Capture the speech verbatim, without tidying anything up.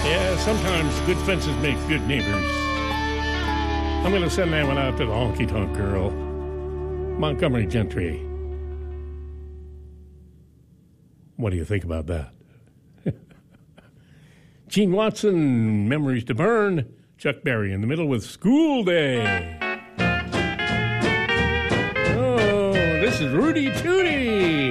Yeah, sometimes good fences make good neighbors. I'm going to send that one out to the Honky Tonk Girl, Montgomery Gentry. What do you think about that? Gene Watson, Memories to Burn. Chuck Berry in the middle with School Day. Oh, this is Rudy Tooty.